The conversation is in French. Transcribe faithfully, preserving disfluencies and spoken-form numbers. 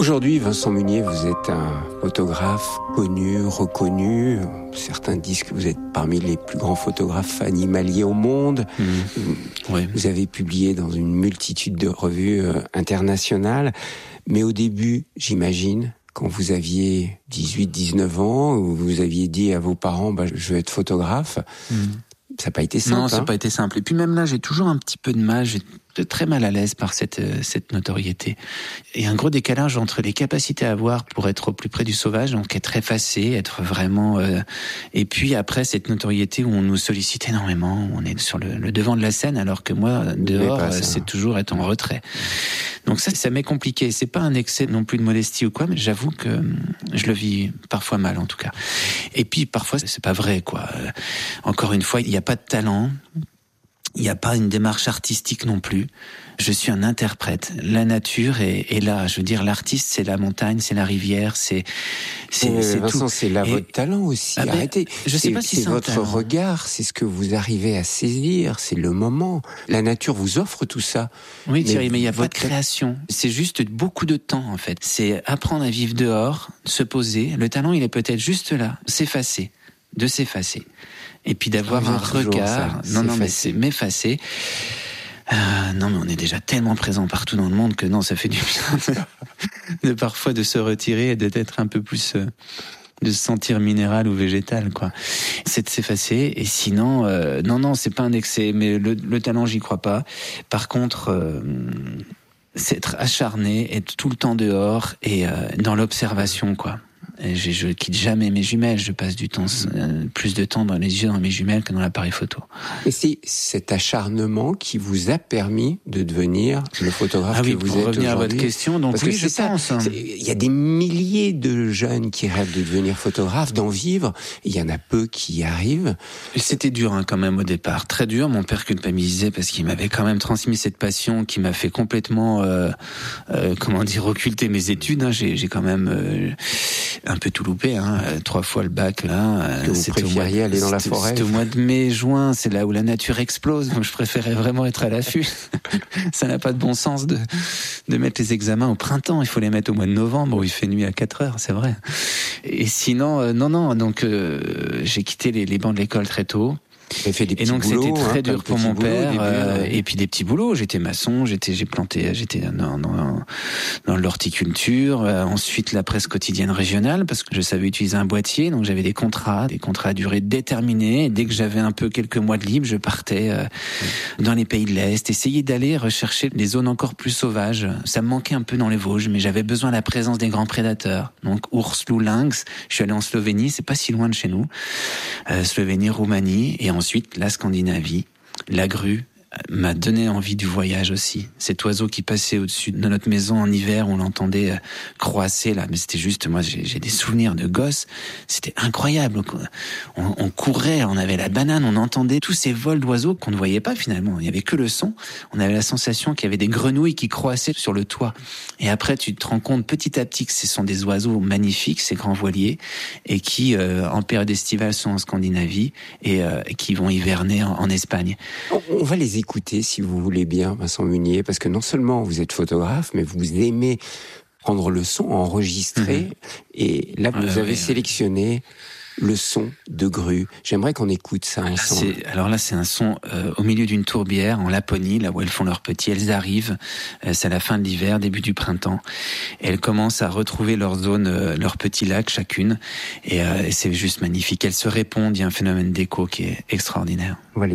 Aujourd'hui, Vincent Munier, vous êtes un photographe connu, reconnu. Certains disent que vous êtes parmi les plus grands photographes animaliers au monde. Mmh. Oui. Vous avez publié dans une multitude de revues euh, internationales. Mais au début, j'imagine, quand vous aviez dix-huit dix-neuf ans, vous aviez dit à vos parents bah, « je veux être photographe mmh. », ça n'a pas été simple. Non, ça n'a hein pas été simple. Et puis même là, j'ai toujours un petit peu de mal, j'ai très mal à l'aise par cette, cette notoriété. Et un gros décalage entre les capacités à avoir pour être au plus près du sauvage, donc être effacé, être vraiment... Euh, et puis après, cette notoriété où on nous sollicite énormément, où on est sur le, le devant de la scène, alors que moi, dehors, pas, c'est toujours être en retrait. Donc ça, ça m'est compliqué. C'est pas un excès non plus de modestie ou quoi, mais j'avoue que je le vis parfois mal, en tout cas. Et puis parfois, c'est pas vrai, quoi. Euh, encore une fois, il n'y a pas de talent. Il n'y a pas une démarche artistique non plus. Je suis un interprète. La nature est, est là. Je veux dire, l'artiste, c'est la montagne, c'est la rivière, c'est c'est, euh, c'est Vincent, tout. c'est là Et... votre talent aussi. Ah ben, Arrêtez. Je sais pas si c'est, c'est votre un talent. regard, c'est ce que vous arrivez à saisir, c'est le moment. La nature vous offre tout ça. Oui, Thierry, mais, mais il n'y a votre... pas de création. C'est juste beaucoup de temps, en fait. C'est apprendre à vivre dehors, se poser. Le talent, il est peut-être juste là, s'effacer, de s'effacer. Et puis d'avoir un regard. Non, non, mais c'est m'effacer. Euh, non, mais on est déjà tellement présent partout dans le monde que non, ça fait du bien de, de parfois de se retirer et d'être un peu plus, euh, de se sentir minéral ou végétal, quoi. C'est de s'effacer. Et sinon, euh, non, non, c'est pas un excès. Mais le, le talent, j'y crois pas. Par contre, euh, c'est être acharné, être tout le temps dehors et euh, dans l'observation, quoi. Je, je quitte jamais mes jumelles, je passe du temps, euh, plus de temps dans les yeux dans mes jumelles que dans l'appareil photo. Et c'est cet acharnement qui vous a permis de devenir le photographe ah oui, que vous êtes aujourd'hui. Pour revenir à votre question, donc Parce oui, que je ça, pense. Il y a des milliers de jeunes qui rêvent de devenir photographe, d'en vivre. Il y en a peu qui y arrivent. C'était dur hein, quand même au départ, très dur. Mon père culpabilisait parce qu'il m'avait quand même transmis cette passion qui m'a fait complètement, euh, euh, comment dire, occulter mes études. Hein. J'ai, j'ai quand même... Euh, un peu tout loupé, hein. Trois fois le bac là. Que vous préfériez aller dans la forêt. C'était au mois de mai, juin, c'est là où la nature explose. Donc je préférais vraiment être à l'affût. Ça n'a pas de bon sens de de mettre les examens au printemps. Il faut les mettre au mois de novembre où il fait nuit à quatre heures, c'est vrai. Et sinon, euh, non, non. Donc euh, j'ai quitté les, les bancs de l'école très tôt. Fait des petits et donc boulots, c'était très hein, dur pour mon boulot, père début, euh, ouais. Et puis des petits boulots, j'étais maçon, j'étais j'ai planté j'étais dans dans, dans l'horticulture, euh, ensuite la presse quotidienne régionale parce que je savais utiliser un boîtier, donc j'avais des contrats, des contrats à durée déterminée, et dès que j'avais un peu quelques mois de libre, je partais euh, mmh. dans les pays de l'Est, essayer d'aller rechercher des zones encore plus sauvages. Ça me manquait un peu dans les Vosges, mais j'avais besoin de la présence des grands prédateurs. Donc ours, loup, lynx, je suis allé en Slovénie, c'est pas si loin de chez nous. Euh, Slovénie, Roumanie et ensuite la Scandinavie. Scandinavie, la grue m'a donné envie du voyage aussi. Cet oiseau qui passait au-dessus de notre maison en hiver, on l'entendait croasser là, mais c'était juste, moi j'ai, j'ai des souvenirs de gosse, c'était incroyable. On, on courait, on avait la banane, on entendait tous ces vols d'oiseaux qu'on ne voyait pas finalement. Il y avait que le son. On avait la sensation qu'il y avait des grenouilles qui croassaient sur le toit. Et après, tu te rends compte petit à petit que ce sont des oiseaux magnifiques, ces grands voiliers, et qui, euh, en période estivale, sont en Scandinavie et euh, qui vont hiverner en, en Espagne. On, on va les écouter, si vous voulez bien, Vincent Munier, parce que non seulement vous êtes photographe, mais vous aimez prendre le son, enregistrer, mmh. et là, vous euh, avez oui, sélectionné le son de grue. J'aimerais qu'on écoute ça ensemble. C'est, alors là, c'est un son euh, au milieu d'une tourbière, en Laponie, là où elles font leurs petits. Elles arrivent, euh, c'est à la fin de l'hiver, début du printemps. Et elles commencent à retrouver leur zone, euh, leur petit lac chacune. Et, euh, et c'est juste magnifique. Elles se répondent, il y a un phénomène d'écho qui est extraordinaire. Voilà.